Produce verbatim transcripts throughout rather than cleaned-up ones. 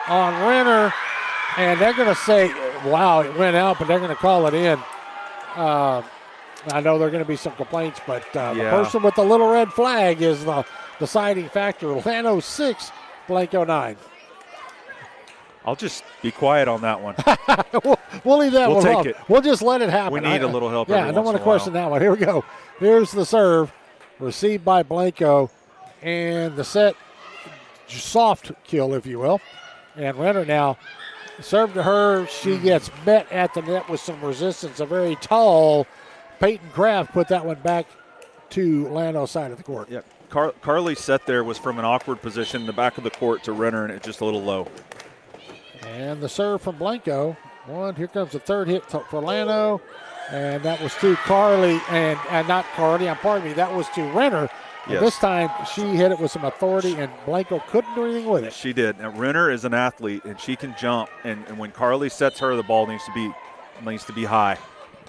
on Renner, and they're going to say, wow, it went out, but they're going to call it in. Uh, I know there are going to be some complaints, but uh, yeah. the person with the little red flag is the deciding factor. Llano six, Blanco nine. I'll just be quiet on that one. we'll, we'll leave that we'll one take off. it. We'll just let it happen. We need I, a little help. Yeah, every I don't want to question that one. Here we go. Here's the serve, received by Blanco, and the set soft kill, if you will. And Renner now serve to her. She gets met at the net with some resistance. A very tall Peyton Kraft put that one back to Llano's side of the court. Yep. Car- Carly's set there was from an awkward position in the back of the court to Renner, and it's just a little low. And the serve from Blanco. One, here comes the third hit for Llano. And that was to Carly, and, and not Carly, I'm pardon me, that was to Renner. And yes. This time she hit it with some authority, and Blanco couldn't do anything with it. She did. Now, Renner is an athlete, and she can jump. And, and when Carly sets her, the ball needs to be needs to be high.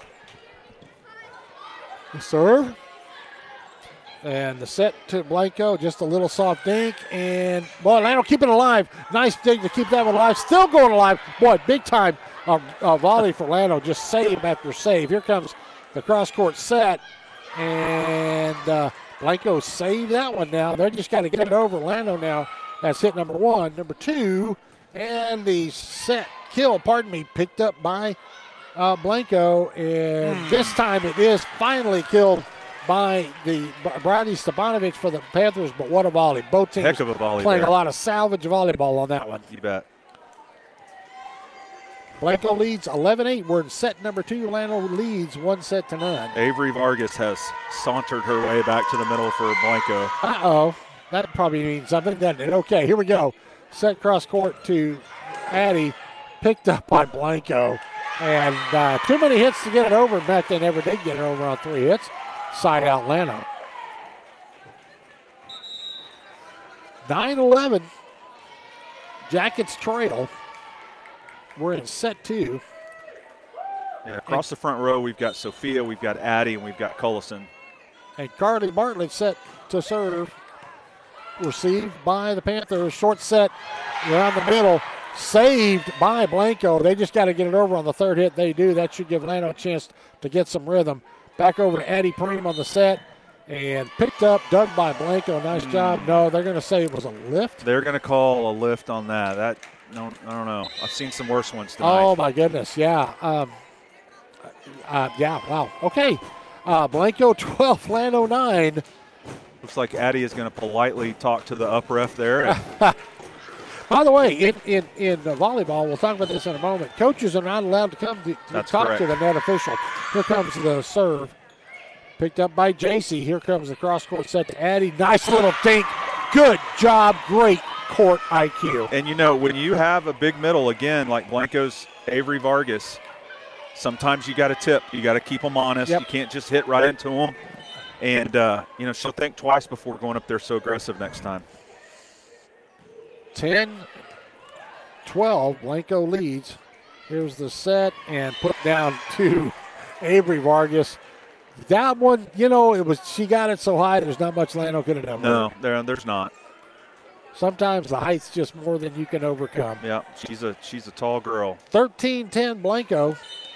The serve. And the set to Blanco, just a little soft dink. And, boy, Llano keeping it alive. Nice dig to keep that one alive. Still going alive. Boy, big time uh, uh, volley for Llano. Just save after save. Here comes the cross-court set. And uh, Blanco saved that one now. They just got to get it over. Llano now. That's hit number one. Number two. And the set kill, pardon me, picked up by uh, Blanco. And mm. this time it is finally killed by the Brady Stepanovic for the Panthers, but what a volley. Both teams Heck of a volley playing there. A lot of salvage volleyball on that one. You bet. Blanco leads eleven eight. We're in set number two. Llano leads one set to none. Avery Vargas has sauntered her way back to the middle for Blanco. Uh-oh. That probably means something, doesn't it? Okay, here we go. Set cross court to Addie. Picked up by Blanco. And uh, too many hits to get it over. In fact, they never did get it over on three hits. Side out Llano. nine eleven. Jackets trail. We're in set two. Yeah, across and, the front row, we've got Sophia, we've got Addie, and we've got Cullison. And Carly Bartlett set to serve. Received by the Panthers. Short set around the middle. Saved by Blanco. They just got to get it over on the third hit. They do. That should give Llano a chance to get some rhythm. Back over to Addie Preem on the set. And picked up, dug by Blanco. Nice mm. job. No, they're going to say it was a lift. They're going to call a lift on that. That no, I don't know. I've seen some worse ones tonight. Oh, my goodness. Yeah. Um, uh, yeah, wow. Okay. Uh, Blanco twelve, Llano nine. Looks like Addie is going to politely talk to the up ref there. By the way, in, in, in volleyball, we'll talk about this in a moment, coaches are not allowed to come to, to talk correct. to the net official. Here comes the serve. Picked up by J C. Here comes the cross-court set to Addie. Nice little dink. Good job. Great court I Q. And, you know, when you have a big middle, again, like Blanco's Avery Vargas, sometimes you got to tip. You got to keep them honest. Yep. You can't just hit right into them. And, uh, you know, she'll think twice before going up there so aggressive next time. ten twelve, Blanco leads. Here's the set and put down to Avery Vargas. That one, you know, it was she got it so high there's not much Llano could have done. No, there, there's not. Sometimes the height's just more than you can overcome. Yeah, she's a she's a tall girl. thirteen ten Blanco.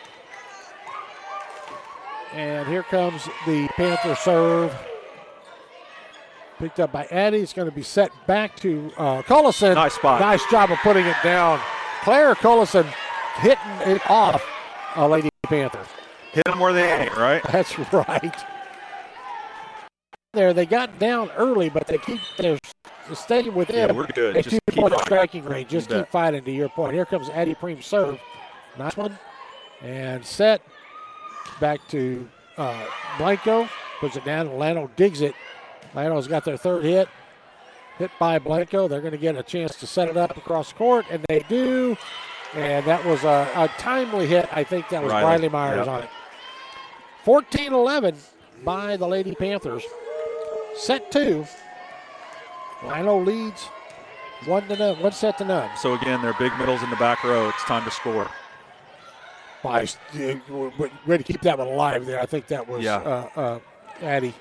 And here comes the Panther serve. Picked up by Addie. It's going to be set back to uh, Cullison. Nice spot. Nice job of putting it down. Claire Cullison hitting it off uh, Lady Panther. Hit them where they ain't, right? That's right. There, they got down early, but they keep their staying within yeah, we're good. a Just two-point keep striking range. Just you keep bet. fighting, to your point. Here comes Addie Preem serve. Nice one. And set back to uh, Blanco. Puts it down, and Llano digs it. Llano's got their third hit. Hit by Blanco. They're going to get a chance to set it up across the court, and they do. And that was a, a timely hit. I think that was Riley. Riley Myers Yep. on it. fourteen eleven by the Lady Panthers. Set two. Llano leads one to none, one set to none. So again, they're big middles in the back row. It's time to score. By way to keep that one alive there. I think that was Yeah. uh, uh, Addie.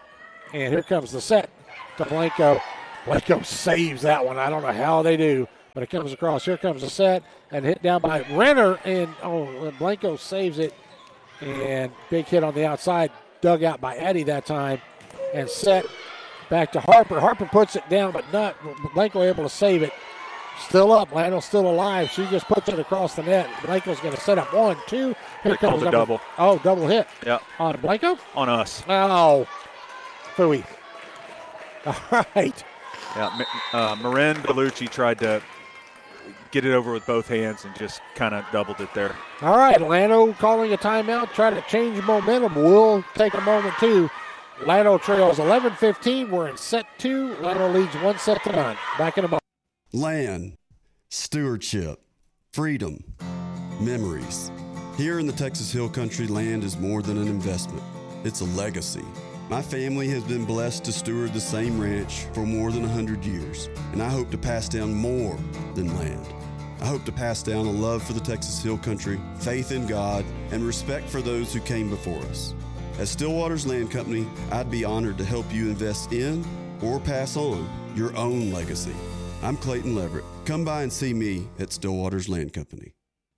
And here comes the set to Blanco. Blanco saves that one. I don't know how they do. but it comes across. Here comes the set and hit down by Renner, and oh, Blanco saves it, and big hit on the outside, dug out by Eddie that time, and set back to Harper. Harper puts it down, but not Blanco able to save it. Still up. Lano's still alive. She just puts it across the net. Blanco's going to set up one, two. Here They comes called a number, double. Oh, double hit. Yeah. On Blanco? On us. Oh. Phooey. All right. Yeah. Uh, Marin Bellucci tried to get it over with both hands and just kind of doubled it there. All right. Lano calling a timeout, trying to change momentum. We'll take a moment, too. Lano trails eleven fifteen. We're in set two. Lano leads one set to none. Back in a moment. Land, stewardship, freedom, memories. Here in the Texas Hill Country, land is more than an investment. It's a legacy. My family has been blessed to steward the same ranch for more than one hundred years, and I hope to pass down more than land. I hope to pass down a love for the Texas Hill Country, faith in God, and respect for those who came before us. As Stillwater's Land Company, I'd be honored to help you invest in or pass on your own legacy. I'm Clayton Leverett. Come by and see me at Stillwater's Land Company.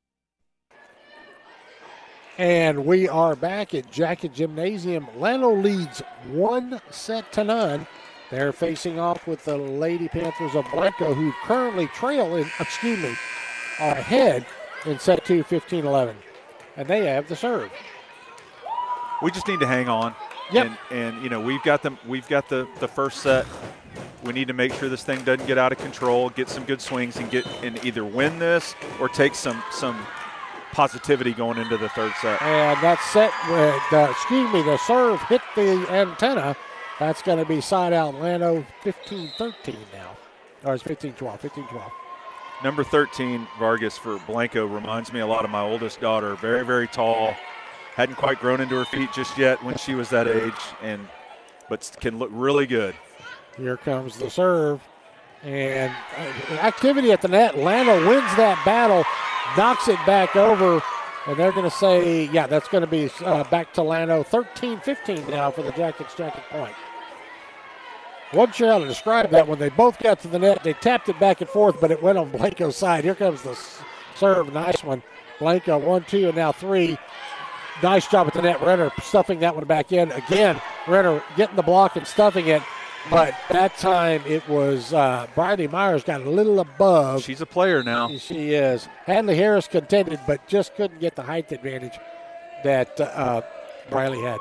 And we are back at Jacket Gymnasium. Lano leads one set to none. They're facing off with the Lady Panthers of Blanco, who currently trail in, excuse me, are ahead in set two, fifteen eleven. And they have the serve. We just need to hang on. Yep. And, and you know, we've got them. We've got the, the first set. We need to make sure this thing doesn't get out of control, get some good swings, and get and either win this or take some some positivity going into the third set. And that set with, uh, excuse me, the serve hit the antenna. That's going to be side out. Lano fifteen thirteen now. Or it's fifteen twelve, fifteen twelve. Number thirteen, Vargas for Blanco, reminds me a lot of my oldest daughter. Very, very tall. Hadn't quite grown into her feet just yet when she was that age, and but can look really good. Here comes the serve. And activity at the net. Lano wins that battle, knocks it back over, and they're going to say, yeah, that's going to be uh, back to Lano. thirteen fifteen now for the Jackets, Jacket point. Wasn't sure how to describe that. When they both got to the net, they tapped it back and forth, but it went on Blanco's side. Here comes the serve. Nice one. Blanco, one, two, and now three. Nice job at the net. Renner stuffing that one back in. Again, Renner getting the block and stuffing it. But that time it was uh, Briley Myers got a little above. She's a player now. She is. Hadley Harris contended, but just couldn't get the height advantage that uh, Briley had.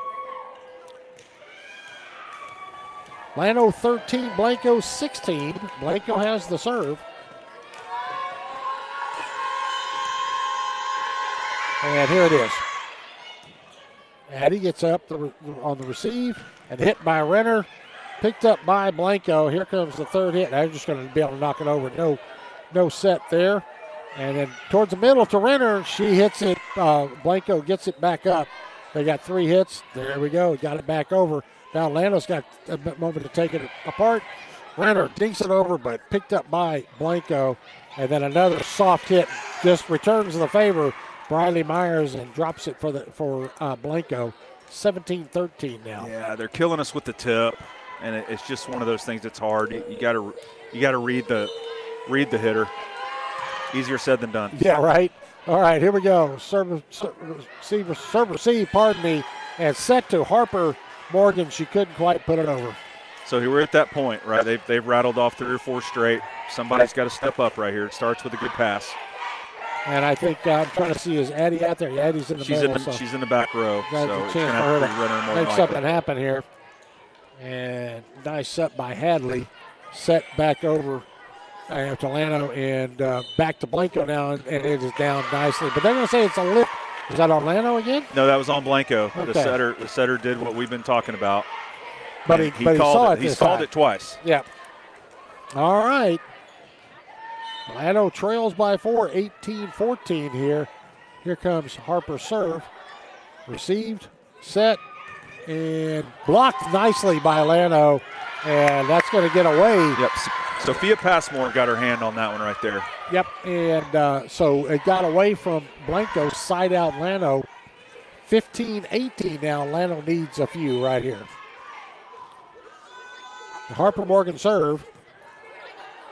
Lano thirteen, Blanco sixteen. Blanco has the serve. And here it is. Addie gets up the, on the receive and hit by Renner. Picked up by Blanco. Here comes the third hit. They're just going to be able to knock it over. No, no set there. And then towards the middle to Renner. She hits it. Uh, Blanco gets it back up. They got three hits. There we go. Got it back over. Now Lano's got a moment to take it apart. Renner dinks it over, but picked up by Blanco. And then another soft hit just returns the favor. Briley Myers and drops it for the for uh, Blanco. seventeen thirteen now. Yeah, they're killing us with the tip. And it, it's just one of those things that's hard. You, you got to you got to read the read the hitter. Easier said than done. Yeah, right. All right, here we go. Serve, serve, serve, serve receive, pardon me, and set to Harper Morgan. She couldn't quite put it over. So we're at that point, right? They've they've rattled off three or four straight. Somebody's got to step up right here. It starts with a good pass. And I think uh, I'm trying to see, is Addie out there? Yeah, Addie's in the she's middle. In the, so she's in the back row. That's so a it's chance gonna for have her to be Renner more to make than something likely. happen here. And nice set by Hadley. Set back over uh, to Lano and uh, back to Blanco now, and, and it is down nicely. But they're going to say it's a lift. Is that on Lano again? No, that was on Blanco. Okay. The setter, the setter did what we've been talking about. But he, he, but he called saw it. it He's this called time. it twice. Yeah. All right. Lano trails by four, eighteen fourteen here. Here comes Harper serve. Received, set, and blocked nicely by Lano. And that's going to get away. Yep. Sophia Passmore got her hand on that one right there. Yep. And uh, so it got away from Blanco, side out Lano. fifteen eighteen now. Lano needs a few right here. The Harper Morgan serve.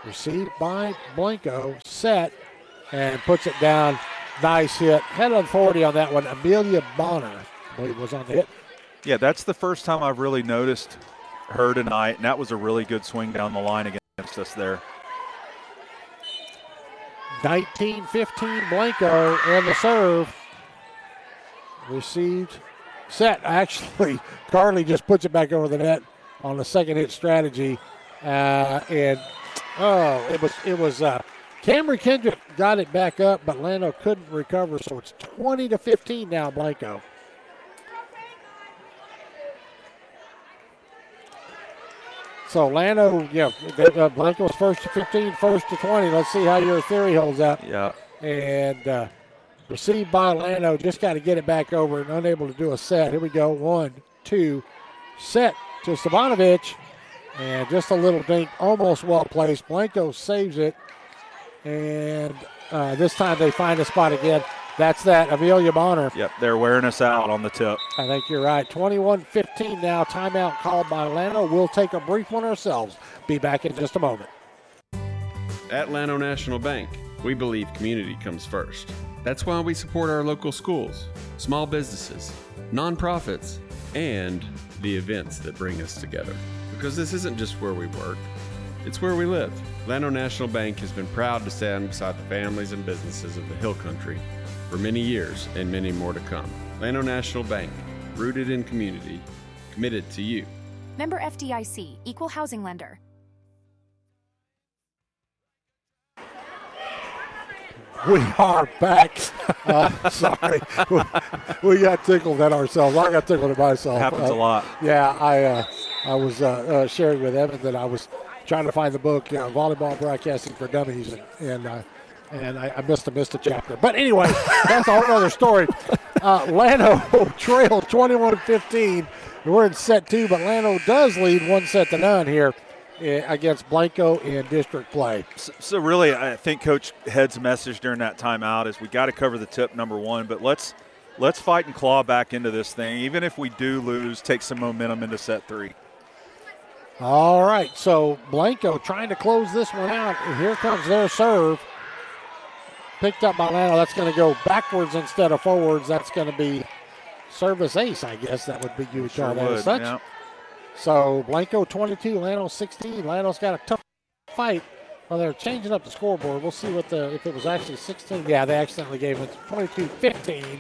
Received by Blanco, set, and puts it down. Nice hit. Head of forty on that one. Amelia Bonner, I believe, was on the hit. Yeah, that's the first time I've really noticed her tonight, and that was a really good swing down the line against us there. nineteen fifteen Blanco, and the serve. Received, set. Actually, Carly just puts it back over the net on the second hit strategy. Uh, and, oh, it was, it was uh, Camry Kendrick got it back up, but Lano couldn't recover, so it's twenty to fifteen now, Blanco. So Lano, yeah, uh, Blanco's first to fifteen, first to twenty. Let's see how your theory holds up. Yeah. And uh, received by Lano, just got to get it back over and unable to do a set. Here we go, one, two, set to Stavanovich. And just a little dink, almost well placed. Blanco saves it. And uh, this time they find a spot again. That's that, Amelia Bonner. Yep, they're wearing us out on the tip. I think you're right. twenty-one fifteen now. Timeout called by Lano. We'll take a brief one ourselves. Be back in just a moment. At Lano National Bank, we believe community comes first. That's why we support our local schools, small businesses, nonprofits, and the events that bring us together. Because this isn't just where we work, it's where we live. Lano National Bank has been proud to stand beside the families and businesses of the Hill Country for many years and many more to come. Lano National Bank, rooted in community, committed to you. Member F D I C, Equal Housing Lender. We are back. Uh, sorry. we, we got tickled at ourselves. I got tickled at myself. Happens uh, a lot. Yeah, I uh, I was uh, uh, sharing with Evan that I was trying to find the book, uh, Volleyball Broadcasting for Dummies, and, and uh, and I, I missed a missed a chapter. But anyway, that's a whole other story. Uh, Lano trails twenty-one fifteen. We're in set two, but Lano does lead one set to none here uh, against Blanco in district play. So, so really, I think Coach Head's message during that timeout is we got to cover the tip, number one, but let's let's fight and claw back into this thing. Even if we do lose, take some momentum into set three. All right, so Blanco trying to close this one out. And here comes their serve. Picked up by Lano. That's going to go backwards instead of forwards. That's going to be service ace, I guess that would be, you would Sure call that would, as such. yeah. So Blanco twenty-two, Lano sixteen. Lano's got a tough fight. Well, they're changing up the scoreboard. We'll see what the if it was actually sixteen. Yeah, they accidentally gave it twenty-two fifteen.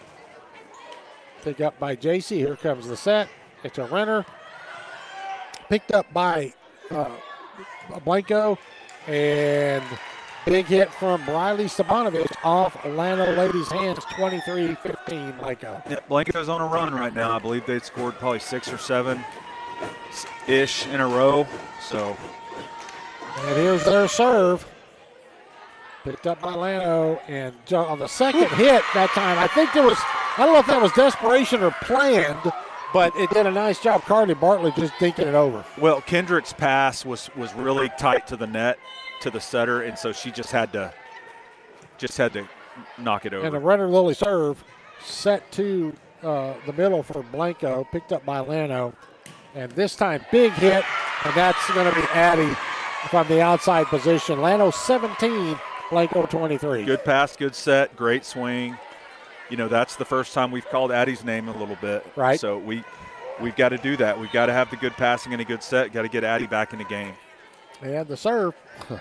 Pick up by J C. Here comes the set. It's a runner. Picked up by uh, Blanco. And big hit from Briley Stavanovich off Lano Ladies' hands, twenty-three fifteen Blanco. Yeah, Blanco's on a run right now. I believe they'd scored probably six or seven-ish in a row. So, and here's their serve. Picked up by Lano, and on the second hit that time, I think there was, I don't know if that was desperation or planned, but it did a nice job. Carly Bartley just dinking it over. Well, Kendrick's pass was was really tight to the net, to the setter, and so she just had to just had to knock it over. And the runner Lily serve set to uh, the middle for Blanco, picked up by Lano, and this time big hit, and that's going to be Addie from the outside position. Lano seventeen, Blanco twenty-three. Good pass, good set, great swing. You know, that's the first time we've called Addie's name a little bit. Right. So we we've got to do that. We've got to have the good passing and a good set. Got to get Addie back in the game. And the serve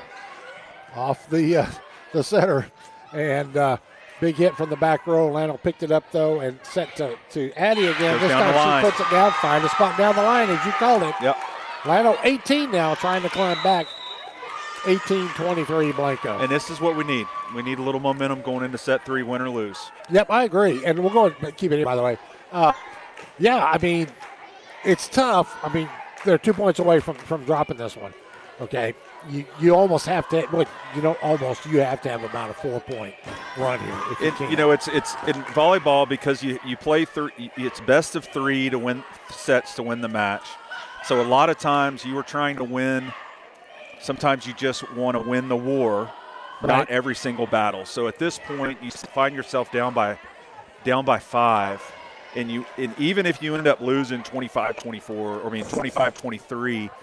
off the uh, the center, and uh, big hit from the back row. Lano picked it up though and set to, to Addie again. Goes this down the time line. she puts it down, find a spot down the line as you called it. Yep. Lano eighteen now, trying to climb back. eighteen twenty-three Blanco. And this is what we need. We need a little momentum going into set three, win or lose. Yep, I agree. And we'll go and keep it in, by the way. Uh, yeah, I mean, it's tough. I mean, they're two points away from, from dropping this one. Okay, you you almost have to. Well, you know, almost you have to have about a four-point run here. If you, It, can. you know, it's it's in volleyball because you you play three. It's best of three to win sets to win the match. So a lot of times you were trying to win. Sometimes you just want to win the war, Right. not every single battle. So at this point, you find yourself down by down by five, and you and even if you end up losing twenty-five twenty-four, or I mean twenty-five twenty-three,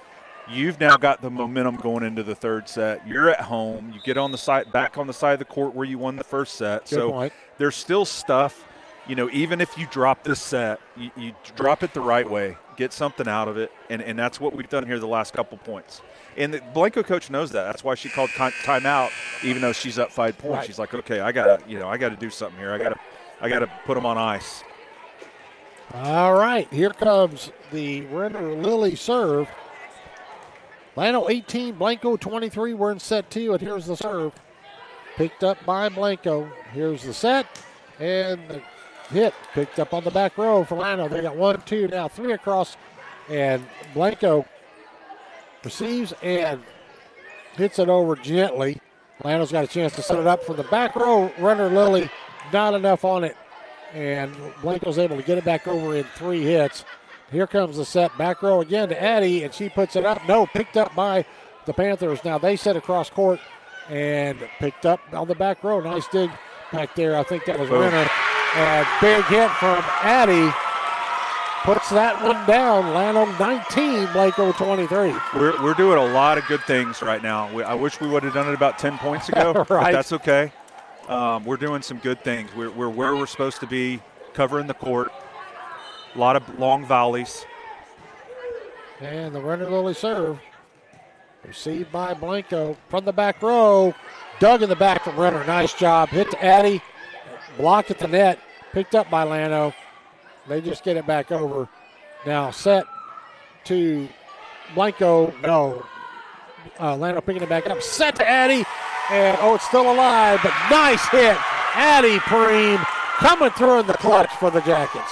You've now got the momentum going into the third set. You're at home. You get on the side, back on the side of the court where you won the first set. Good so point. There's still stuff, you know, even if you drop this set, you, you drop it the right way, get something out of it, and, and that's what we've done here the last couple points. And the Blanco coach knows that. That's why she called timeout, even though she's up five points. Right. She's like, okay, I gotta, you know, I gotta do something here. I gotta, I gotta put them on ice. All right, here comes the Renner Lilly serve. Lano eighteen, Blanco twenty-three. We're in set two, and here's the serve. Picked up by Blanco. Here's the set, and the hit picked up on the back row for Lano. They got one, two, now three across, and Blanco receives and hits it over gently. Lano's got a chance to set it up from the back row. Renner Lilly, not enough on it, and Blanco's able to get it back over in three hits. Here comes the set, back row again to Addie, and she puts it up. No, picked up by the Panthers. Now they set across court and picked up on the back row. Nice dig back there. I think that was Renner. And big hit from Addie. Puts that one down. Lano nineteen, Blanco twenty-three. We're, we're doing a lot of good things right now. We, I wish we would have done it about ten points ago, Right. but that's okay. Um, we're doing some good things. We're, we're where we're supposed to be, covering the court. A lot of long volleys. And the Renner Lilly serve. Received by Blanco from the back row. Dug in the back from Renner. Nice job. Hit to Addie. Blocked at the net. Picked up by Lano. They just get it back over. Now set to Blanco. No. Uh, Lano picking it back up. Set to Addie. And, oh, it's still alive, but nice hit. Addie Preem coming through in the clutch for the Jackets.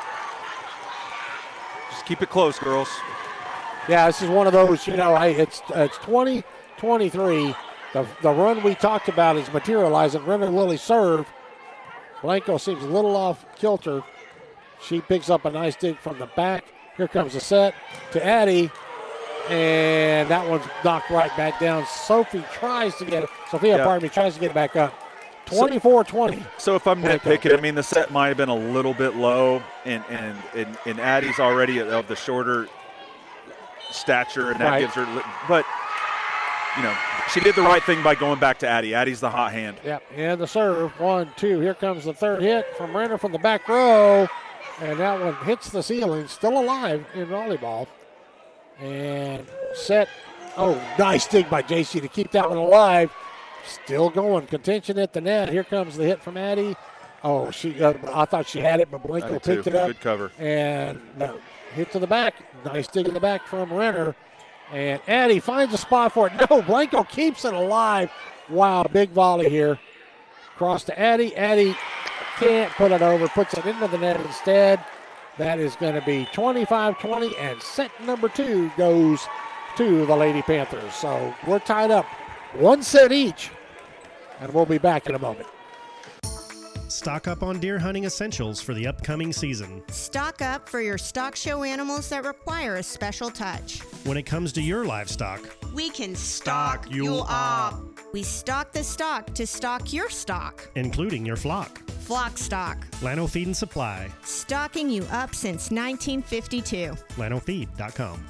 Just keep it close, girls. Yeah, this is one of those, you know, hey, it's it's twenty twenty-three. The, the run we talked about is materializing. Renner Lilly serve. Blanco seems a little off kilter. She picks up a nice dig from the back. Here comes the set to Addie. And that one's knocked right back down. Sophie tries to get it. Sophia, Yeah. pardon me, tries to get it back up. twenty-four twenty. So if I'm nitpicking, I mean, the set might have been a little bit low, and and, and, and Addie's already of the shorter stature, and that Right. gives her – but, you know, she did the right thing by going back to Addie. Addie's the hot hand. Yep, and the serve. One, two. Here comes the third hit from Renner from the back row. And that one hits the ceiling. Still alive in volleyball. And set. Oh, nice dig by J C to keep that one alive. Still going. Contention at the net. Here comes the hit from Addie. Oh, she. Uh, I thought she had it, but Blanco Addie picked too. it up. Good cover. And no, hit to the back. Nice dig in the back from Renner. And Addie finds a spot for it. No, Blanco keeps it alive. Wow, big volley here. Cross to Addie. Addie can't put it over. Puts it into the net instead. That is going to be twenty-five twenty, and set number two goes to the Lady Panthers. So we're tied up one set each, and we'll be back in a moment. Stock up on deer hunting essentials for the upcoming season. Stock up for your stock show animals that require a special touch. When it comes to your livestock, We can stock, you you up. up. We stock the stock to stock your stock. including your flock. Flock stock, Lano Feed and Supply, stocking you up since nineteen fifty-two. lano feed dot com.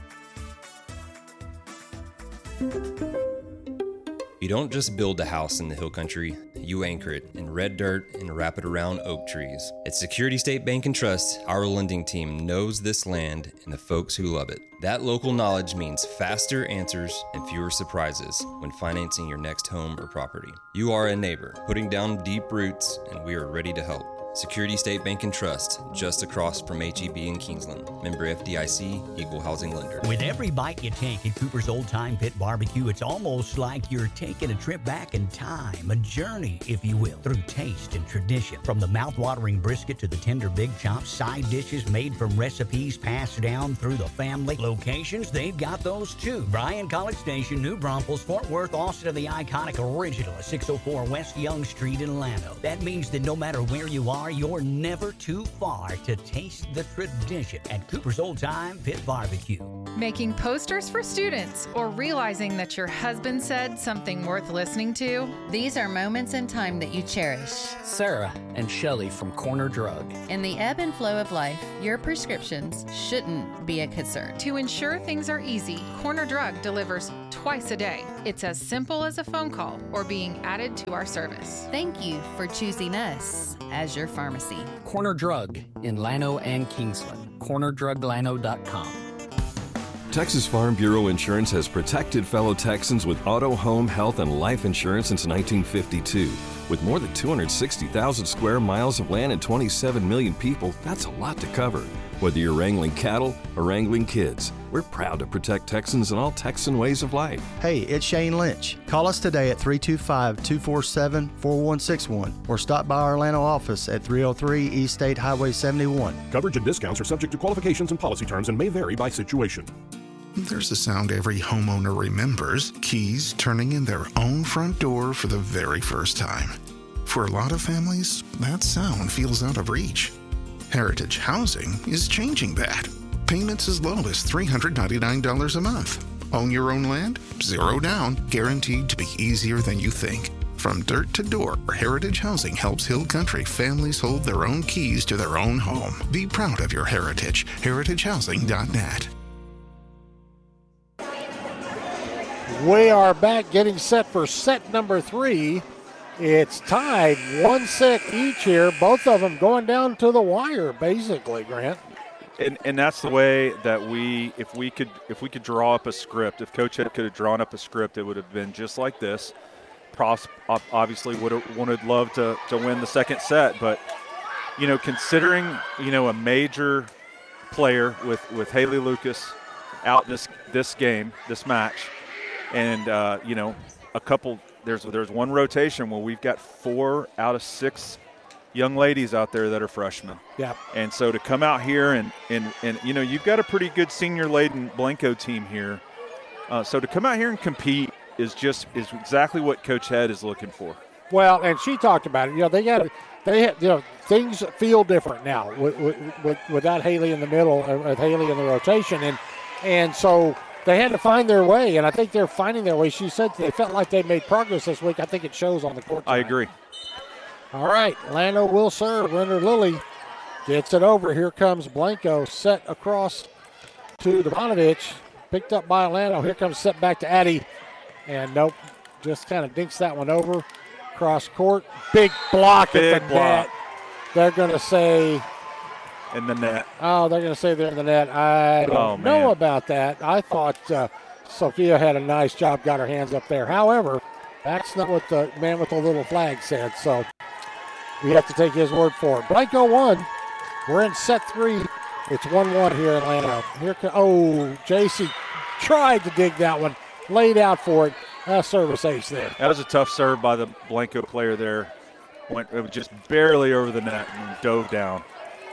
You don't just build a house in the hill country, you anchor it in red dirt and wrap it around oak trees. At Security State Bank and Trust, our lending team knows this land and the folks who love it. That local knowledge means faster answers and fewer surprises when financing your next home or property. You are a neighbor, putting down deep roots, and we are ready to help. Security State Bank and Trust, just across from H E B in Kingsland. Member F D I C, Equal Housing Lender. With every bite you take at Cooper's Old Time Pit Barbecue, it's almost like you're taking a trip back in time, a journey, if you will, through taste and tradition. From the mouth-watering brisket to the tender big chops, side dishes made from recipes passed down through the family. Locations, they've got those too. Bryan, College Station, New Braunfels, Fort Worth, Austin, and the iconic original at six oh four West Young Street in Llano. That means that no matter where you are, you're never too far to taste the tradition at Cooper's Old Time Pit Barbecue. Making posters for students or realizing that your husband said something worth listening to? These are moments in time that you cherish. Sarah and Shelley from Corner Drug. In the ebb and flow of life, your prescriptions shouldn't be a concern. To ensure things are easy, Corner Drug delivers twice a day. It's as simple as a phone call or being added to our service. Thank you for choosing us as your pharmacy. Corner Drug in Llano and Kingsland. corner drug lano dot com. Texas Farm Bureau Insurance has protected fellow Texans with auto, home, health, and life insurance since nineteen fifty-two. With more than two hundred sixty thousand square miles of land and twenty-seven million people, that's a lot to cover. Whether you're wrangling cattle or wrangling kids, we're proud to protect Texans in all Texan ways of life. Hey, it's Shane Lynch. Call us today at three two five, two four seven, four one six one or stop by our Atlanta office at three oh three East State Highway seventy-one. Coverage and discounts are subject to qualifications and policy terms and may vary by situation. There's a sound every homeowner remembers: keys turning in their own front door for the very first time. For a lot of families, that sound feels out of reach. Heritage Housing is changing that. Payments as low as three hundred ninety-nine dollars a month. Own your own land? Zero down. Guaranteed to be easier than you think. From dirt to door, Heritage Housing helps Hill Country families hold their own keys to their own home. Be proud of your heritage. heritage housing dot net. We are back getting set for set number three. It's tied one set each here. Both of them going down to the wire, basically, Grant. And, and that's the way that we, if we could, if we could draw up a script, if Coach Head could have drawn up a script, it would have been just like this. Pros obviously would have wanted love to to win the second set, but you know, considering you know a major player with with Haley Lucas out this this game, this match. And, uh, you know, a couple there's, – there's one rotation where we've got four out of six young ladies out there that are freshmen. Yeah. And so to come out here and, and, and you know, you've got a pretty good senior-laden Blanco team here. Uh, so to come out here and compete is just – is exactly what Coach Head is looking for. Well, and she talked about it. You know, they got – they have, you know, things feel different now with, with, with, without Haley in the middle, or with Haley in the rotation. And, and so – they had to find their way, and I think they're finding their way. She said they felt like they made progress this week. I think it shows on the court tonight. I agree. All right, Llano will serve. Renner Lilly gets it over. Here comes Blanco, set across to Devanovic. Picked up by Llano. Here comes set back to Addy. And nope, just kind of dinks that one over. Cross court. Big block Big at the block. net. They're going to say – in the net. Oh, they're going to say they're in the net. I don't oh, know about that. I thought uh, Sophia had a nice job, got her hands up there. However, that's not what the man with the little flag said, so we have to take his word for it. Blanco won. We're in set three. It's one one here in Llano. Here, oh, J C tried to dig that one, laid out for it. Uh, service ace there. That was a tough serve by the Blanco player there. Went it was just barely over the net and dove down.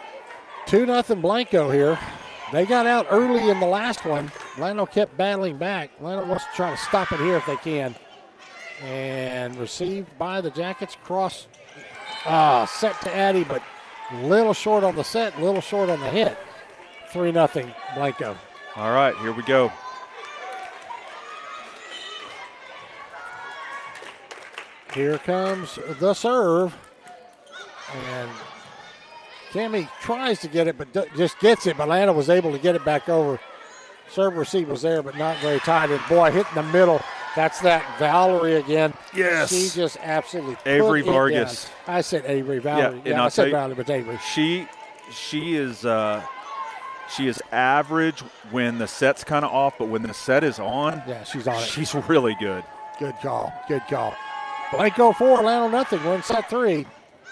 two nothing Blanco here. They got out early in the last one. Llano kept battling back. Llano wants to try to stop it here if they can. And received by the Jackets. Cross ah, set to Addy, but little short on the set, little short on the hit. three nothing Blanco. All right, here we go. Here comes the serve. And Cammy tries to get it, but just gets it. But Llano was able to get it back over. Serve receive was there, but not very tight. And boy, hit in the middle. That's that Valerie again. Yes. She just absolutely Avery put it Vargas. down. I said Avery. Valerie. Yeah, Yeah, and I I'll said tell you, Valerie, but Avery. She, she is, uh, she is average when the set's kind of off, but when the set is on, yeah, she's on it. She's really good. Good call. Good call. Blanco four, Llano nothing. We're in set three.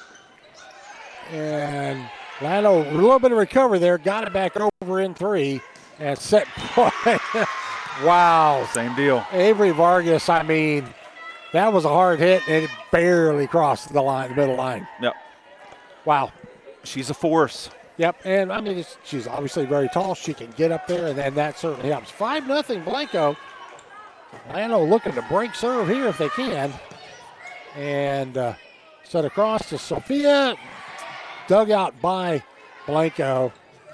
And Llano, a little bit of recovery there, got it back over in three, and set play. Wow. Same deal. Avery Vargas, I mean, that was a hard hit, and it barely crossed the line, the middle line. Yep. Wow. She's a force. Yep, and I mean, it's, she's obviously very tall. She can get up there, and, and that certainly helps. five nothing Blanco. Llano looking to break serve here if they can. And uh, set across to Sophia. Dug out by Blanco.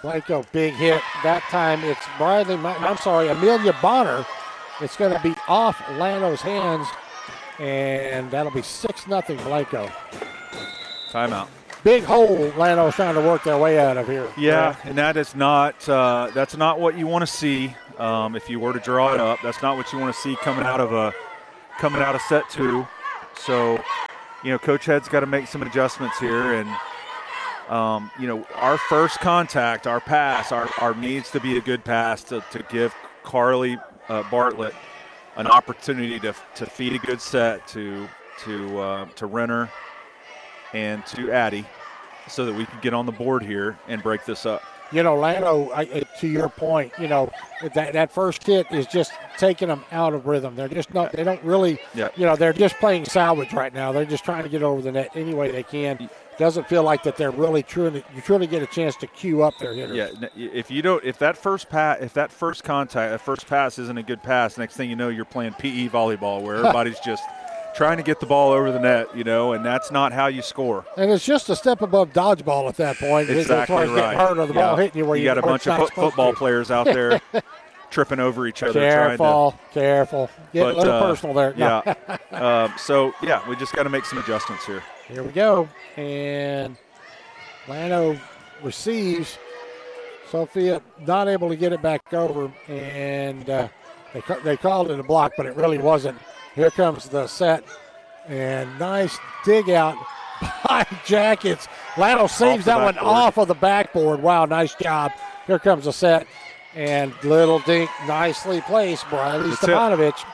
Blanco, big hit. That time it's Bradley, I'm sorry, Amelia Bonner. It's going to be off Lano's hands, and that'll be six nothing Blanco. Timeout. Big hole Lano's trying to work their way out of here. Yeah, and that is not uh, that's not what you want to see. Um, if you were to draw it up, that's not what you want to see coming out of a coming out of set two. So, you know, Coach Head's got to make some adjustments here, and um, you know, our first contact, our pass, our, our needs to be a good pass to, to give Carly uh, Bartlett an opportunity to to feed a good set to to uh, to Renner and to Addie, so that we can get on the board here and break this up. You know, Lano, I, to your point, you know, that, that first hit is just taking them out of rhythm. They're just not, they don't really, yeah. you know, they're just playing salvage right now. They're just trying to get over the net any way they can. Doesn't feel like that they're really truly, you truly get a chance to cue up their hitters. Yeah, if you don't, if that first pass, if that first contact, that first pass isn't a good pass, next thing you know, you're playing P E volleyball where everybody's just trying to get the ball over the net, you know, and that's not how you score. And it's just a step above dodgeball at that point. Exactly as far as right. getting hurt or the yeah. ball hitting you where you you got a bunch of fo- football to. players out there tripping over each other. Careful, trying to, careful. Get but, a little uh, personal there. No. Yeah. um, so, yeah, we just got to make some adjustments here. Here we go. And Lano receives. Sophia not able to get it back over. And uh, they, ca- they called it a block, but it really wasn't. Here comes the set. And nice dig out by Jackets. Lano saves that one off of the backboard. Wow, nice job. Here comes the set. And little dink nicely placed by Riley Stefanovic.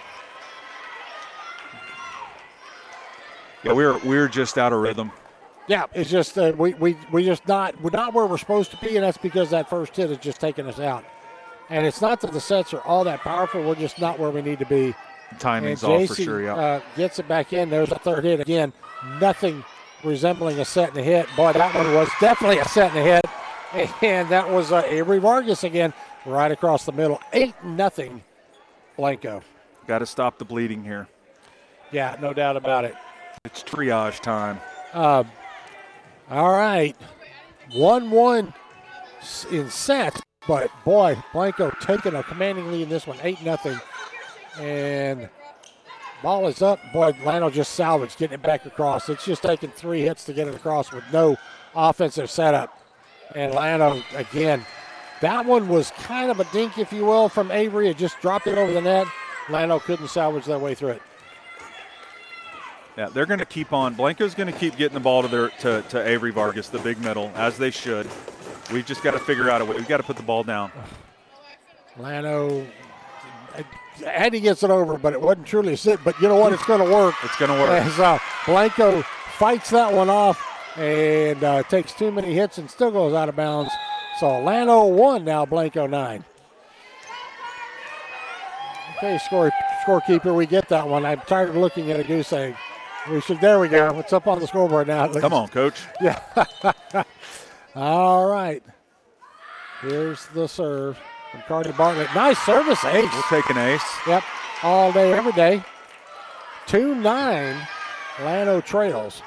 Yeah, we're we're just out of rhythm. Yeah, it's just uh, we we we just not we're not where we're supposed to be, and that's because that first hit is just taking us out. And it's not that the sets are all that powerful. We're just not where we need to be. Timing's and off for J C, sure, yeah. Uh, gets it back in. There's a third hit again. Nothing resembling a set and a hit. Boy, that one was definitely a set and a hit. And that was uh, Avery Vargas again, right across the middle. Eight nothing, Blanco. Got to stop the bleeding here. Yeah, no doubt about it. It's triage time. Uh, all right, one one in set, but boy, Blanco taking a commanding lead in this one, eight nothing. And ball is up. Boy, Lano just salvaged, getting it back across. It's just taking three hits to get it across with no offensive setup. And Lano, again, that one was kind of a dink, if you will, from Avery. It just dropped it over the net. Lano couldn't salvage their way through it. Yeah, they're going to keep on. Blanco's going to keep getting the ball to their to, to Avery Vargas, the big middle, as they should. We've just got to figure out a way. We've got to put the ball down. Lano, Eddie gets it over, but it wasn't truly a sit. But you know what? It's going to work. It's going to work. As uh, Blanco fights that one off and uh, takes too many hits and still goes out of bounds. So Lano one now, Blanco nine. Okay, score scorekeeper, we get that one. I'm tired of looking at a goose egg. We should. There we go. It's up on the scoreboard now. Come on, Coach. Yeah. All right. Here's the serve from Cardi Bartlett. Nice service ace. We'll take an ace. Yep. All day, every day. two nine. Lano trails.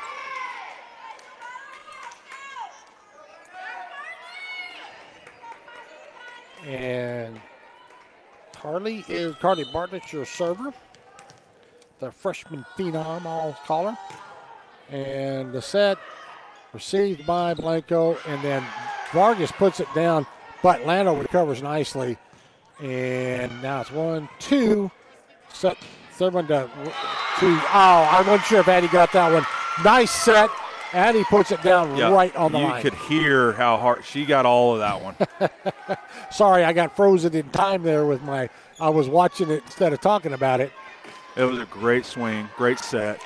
And Carly is Carly Bartlett, your server. The freshman phenom, I'll call her. And the set received by Blanco, and then Vargas puts it down, but Lano recovers nicely. And now it's one, two. Set, third one to two. Oh, I wasn't sure if Addie got that one. Nice set. Addie puts it down yep. right on the you line. You could hear how hard she got all of that one. Sorry, I got frozen in time there with my, I was watching it instead of talking about it. It was a great swing, great set.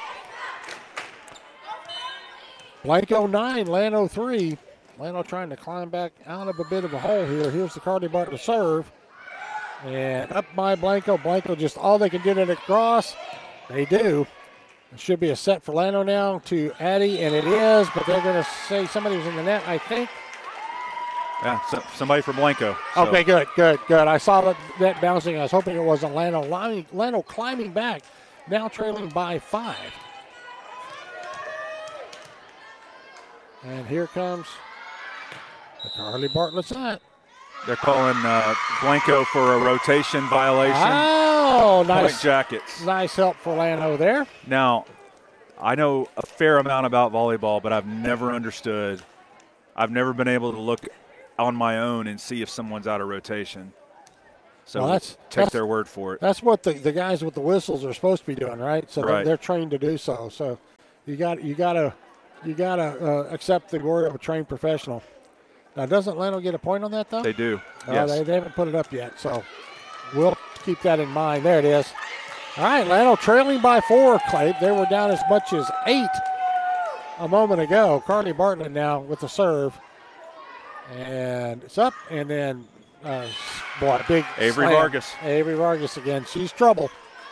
Blanco nine, Lano three. Lano trying to climb back out of a bit of a hole here. Here's the Cardi Bartlett serve. And up by Blanco. Blanco just all they can get it across. They do. It should be a set for Lano now to Addie, and it is, but they're going to say somebody was in the net, I think. Yeah, so, somebody for Blanco. So. Okay, good, good, good. I saw that, that bouncing. I was hoping it wasn't Lano. Lano. Lano climbing back, now trailing by five. And here comes Carly Bartlett's not. They're calling uh, Blanco for a rotation violation. Oh, nice. Point Jackets. Nice help for Lano there. Now, I know a fair amount about volleyball, but I've never understood. I've never been able to look on my own and see if someone's out of rotation. So well, that's, take that's, their word for it. That's what the, the guys with the whistles are supposed to be doing, right? So right. They're, they're trained to do so. So you got you got to you got to uh, accept the word of a trained professional. Now, doesn't Lano get a point on that though? They do. Uh, yes. They, they haven't put it up yet, so we'll keep that in mind. There it is. All right, Lano trailing by four, Clay. They were down as much as eight a moment ago. Carly Bartlett now with the serve. And it's up, and then, uh, boy, big Avery slam. Vargas. Avery Vargas again. She's trouble.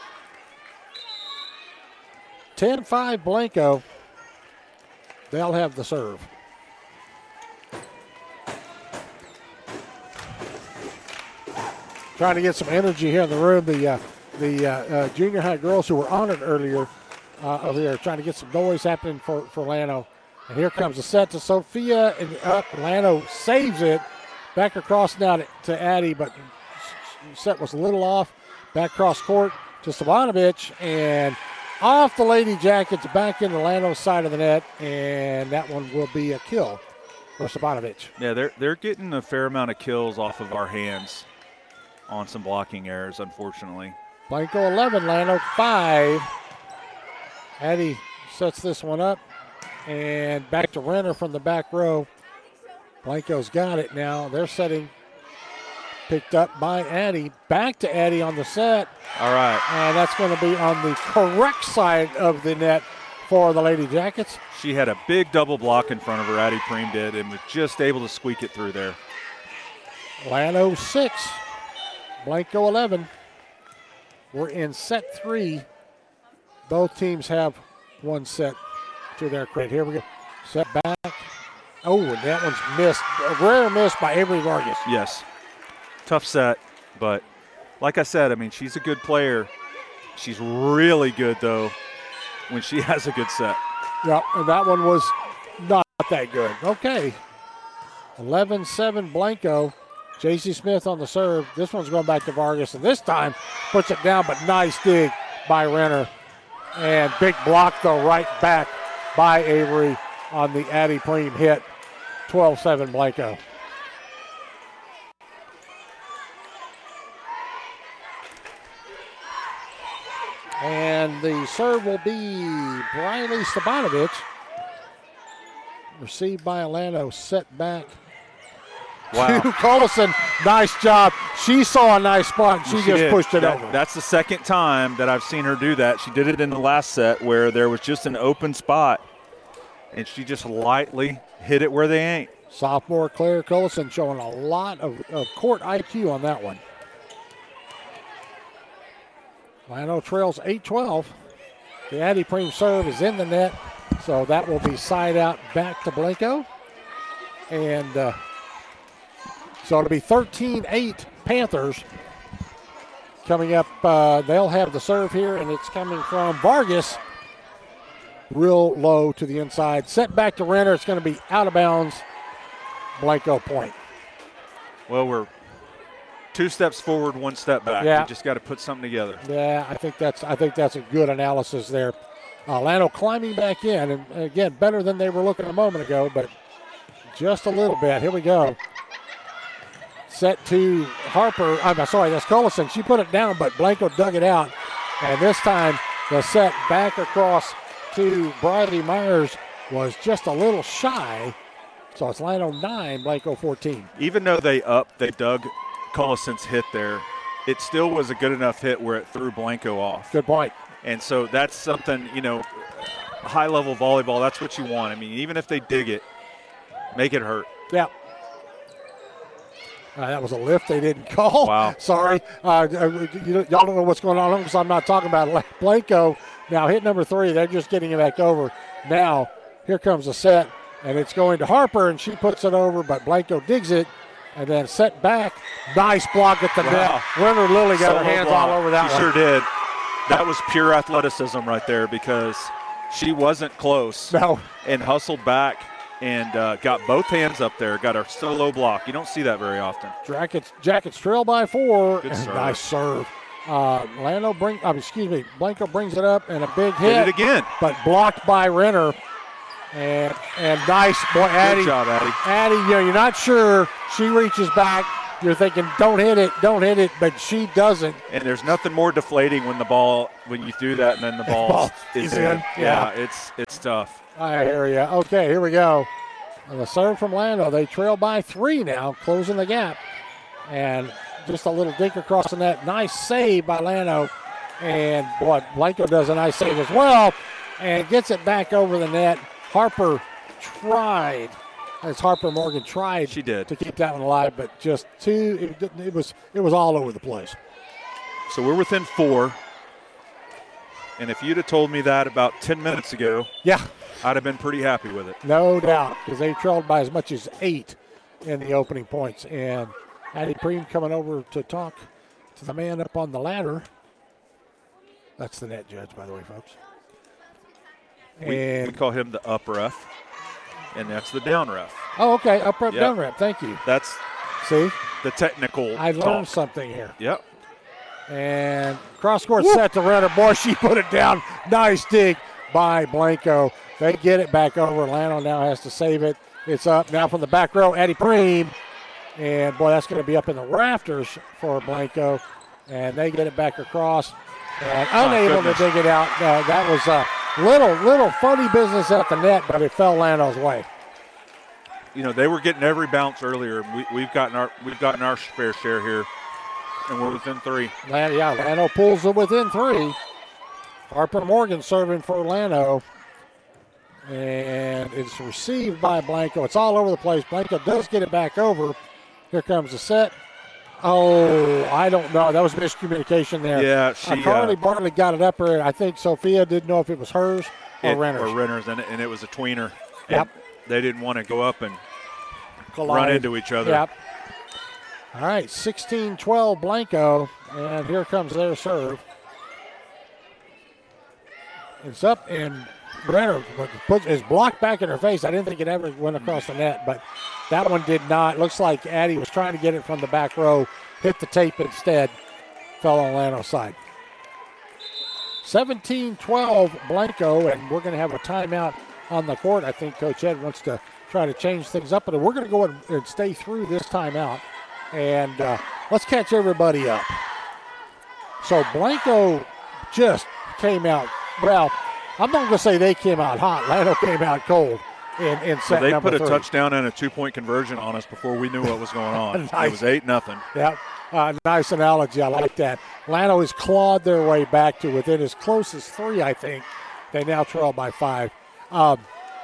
ten five Blanco. They'll have the serve. Trying to get some energy here in the room. The uh, the uh, uh, junior high girls who were on it earlier uh, over there trying to get some noise happening for, for Lano. And here comes the set to Sophia, and up. Lano saves it. Back across now to, to Addie, but set was a little off. Back cross court to Stavanovich, and off the Lady Jackets, back into Lano's side of the net, and that one will be a kill for Stavanovich. Yeah, they're, they're getting a fair amount of kills off of our hands on some blocking errors, unfortunately. Blanco eleven, Lano five. Addie sets this one up. And back to Renner from the back row. Blanco's got it now. They're setting. Picked up by Addie. Back to Addie on the set. All right. And that's going to be on the correct side of the net for the Lady Jackets. She had a big double block in front of her, Addie Preem did, and was just able to squeak it through there. Lano six. Blanco eleven. We're in set three. Both teams have one set to their credit. Here we go. Set back. Oh, and that one's missed. A rare miss by Avery Vargas. Yes. Tough set, but like I said, I mean, she's a good player. She's really good, though, when she has a good set. Yep, and that one was not that good. Okay. eleven seven Blanco. J C Smith on the serve. This one's going back to Vargas, and this time puts it down, but nice dig by Renner. And big block, though, right back by Avery on the Addie Preem hit. twelve seven Blanco. And the serve will be Briley Stavanovich. Received by Lano, set back. Wow. To Collison, nice job. She saw a nice spot, and she, she just did. pushed it that, over. That's the second time that I've seen her do that. She did it in the last set where there was just an open spot, and she just lightly hit it where they ain't. Sophomore Claire Collison showing a lot of, of court I Q on that one. Lano trails eight twelve. The Addie Preem serve is in the net, so that will be side out back to Blanco. And uh, so it'll be thirteen eight Panthers. Coming up, uh, they'll have the serve here, and it's coming from Vargas. Real low to the inside. Set back to Renner. It's going to be out of bounds. Blanco point. Well, we're two steps forward, one step back. Yeah. We just got to put something together. Yeah, I think that's I think that's a good analysis there. Uh, Lano climbing back in, and again, better than they were looking a moment ago, but just a little bit. Here we go. Set to Harper. I'm sorry, that's Collison. She put it down, but Blanco dug it out. And this time, the set back across to Briley Myers was just a little shy. So it's Lano nine, Blanco fourteen. Even though they up, they dug Collison's hit there, it still was a good enough hit where it threw Blanco off. Good point. And so that's something, you know, high-level volleyball, that's what you want. I mean, even if they dig it, make it hurt. Yeah. Uh, that was a lift they didn't call. Wow. Sorry. Uh, you, y'all don't know what's going on because I'm not talking about it. Blanco, now hit number three. They're just getting it back over. Now, here comes the set, and it's going to Harper, and she puts it over, but Blanco digs it, and then set back. Nice block at the Wow. net. Renner Lilly got Solo her hands block. all over that she one. She sure did. That was pure athleticism right there because she wasn't close. No. And hustled back and uh, got both hands up there, got a solo block. You don't see that very often. Jackets, Jackets trail by four. Good serve. Nice serve. Uh, Lano bring, uh, excuse me, Blanco brings it up and a big hit. Did it again. But blocked by Renner. And and nice, boy, Addie. Good job, Addie. Addie, you know, you're not sure. She reaches back. You're thinking, don't hit it, don't hit it, but she doesn't. And there's nothing more deflating when the ball, when you do that and then the ball, ball is is in. in. Yeah. Yeah. it's it's tough. I hear you. Okay, here we go. And the serve from Lando. They trail by three now, closing the gap. And just a little dink across the net. Nice save by Lando. And, boy, Blanco does a nice save as well and gets it back over the net. Harper tried, as Harper Morgan tried she did. to keep that one alive, but just two, it, it was it was all over the place. So we're within four. And if you'd have told me that about ten minutes ago, yeah, I'd have been pretty happy with it. No doubt, because they trailed by as much as eight in the opening points. And Addie Preem coming over to talk to the man up on the ladder. That's the net judge, by the way, folks. We, and we call him the up ref, and that's the down ref. Oh, okay, up rep, Yep. down rep. Thank you. That's See? the technical I learned talk. something here. Yep. And cross-court set to Renner. Boy, she put it down. Nice dig by Blanco. They get it back over. Lano now has to save it. It's up now from the back row. Addie Preem. And, boy, that's going to be up in the rafters for Blanco. And they get it back across. And unable to dig it out. Uh, that was a little, little funny business at the net, but it fell Lano's way. You know, they were getting every bounce earlier. We, we've gotten our we've gotten our fair share here, and we're within three. Lan- yeah, Lano pulls it within three. Harper Morgan serving for Lano. And it's received by Blanco. It's all over the place. Blanco does get it back over. Here comes the set. Oh, I don't know. That was miscommunication there. Yeah, she, uh, Carly uh, Bartley got it up her. I think Sophia didn't know if it was hers or It- Renner's. Or Renner's, and it, and it was a tweener. And Yep. They didn't want to go up and Collide. run into each other. Yep. All right, sixteen twelve Blanco, and here comes their serve. It's up, and Renner puts is blocked back in her face. I didn't think it ever went across the net, but that one did not. Looks like Addie was trying to get it from the back row, hit the tape instead, fell on Lano's side. seventeen twelve Blanco, and we're going to have a timeout on the court. I think Coach Ed wants to try to change things up, but we're going to go ahead and stay through this timeout, and uh, let's catch everybody up. So Blanco just came out, well, I'm not going to say they came out hot. Lano came out cold in, in set So they number put a three. touchdown and a two-point conversion on us before we knew what was going on. Nice. It was eight nothing. Yep. Uh, nice analogy. I like that. Lano has clawed their way back to within as close as three, I think. They now trail by five. Um,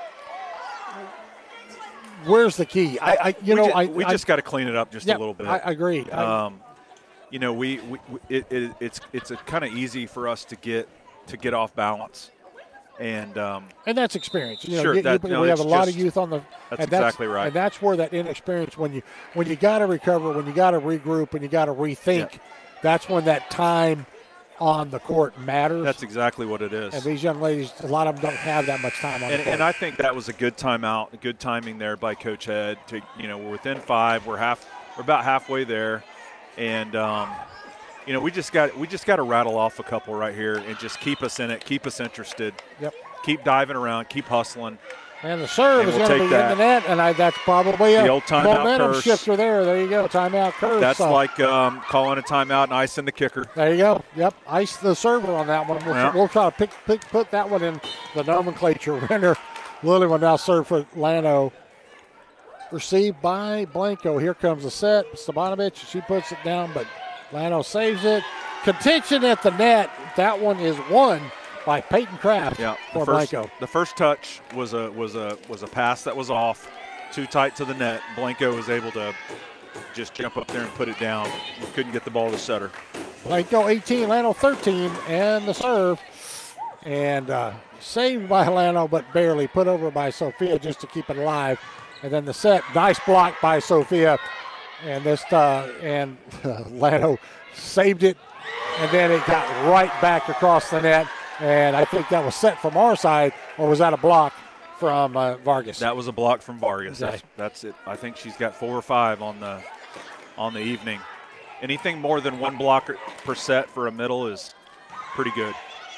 where's the key? I, I you we know, ju- I we I, just got to clean it up just Yep, a little bit. I agree. I- Um, you know, we, we, we it, it, it's it's kind of easy for us to get to get off balance, and um, And that's experience. You know, Sure, you- that- you- no, we have a it's lot just- of youth on the. that's and exactly right. And that's where that inexperience, when you when you got to recover, when you got to regroup, when you got to rethink, Yeah. that's when that time on the court matters. that's exactly what it is. and these young ladies, a lot of them don't have that much time on And, the court. and I think that was a good timeout, good timing there by Coach Head. To you know, we're within five. We're half. We're about halfway there, and um, you know, we just got we just got to rattle off a couple right here and just keep us in it, keep us interested. Yep. Keep diving around, keep hustling. And the serve And is we'll going to take be that. in the net, and I, that's probably a The old timeout momentum curse. shifter there. There you go, timeout curse. That's So, like um, calling a timeout and icing the kicker. there you go. Yep, ice the server on that one. We'll, Yeah. we'll try to pick, pick, put that one in the nomenclature. Renner Lily will now serve for Lano. Received by Blanco. Here comes the set. Stavanovich, she puts it down, but Lano saves it. Contention at the net. That one is won by Peyton Kraft Yeah, for the first, Blanco. the first touch was a was a was a pass that was off, too tight to the net. Blanco was able to just jump up there and put it down. We couldn't get the ball to Sutter. Blanco eighteen, Lano thirteen, and the serve. And uh, saved by Lano, but barely put over by Sophia just to keep it alive. And then the set, nice block by Sophia. And this uh, and uh, Lano saved it, and then it got right back across the net. And I think that was set from our side, or was that a block from uh, Vargas. That was a block from Vargas. Okay. That's, that's it. I think she's got four or five on the on the evening. Anything more than one block per set for a middle is pretty good.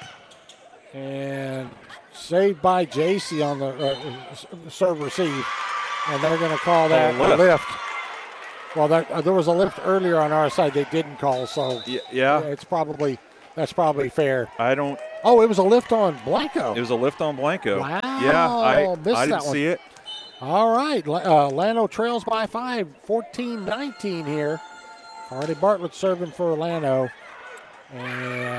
And saved by J C on the uh, serve receive. And they're going to call that oh, a lift. Well, that, uh, there was a lift earlier on our side they didn't call, so yeah, yeah. it's probably that's probably fair. I don't. Oh, it was a lift on Blanco. It was a lift on Blanco. Wow. Yeah, I, Missed I didn't that one. see it. All right, uh, Llano trails by five, fourteen nineteen here. Hardy Bartlett serving for Llano. And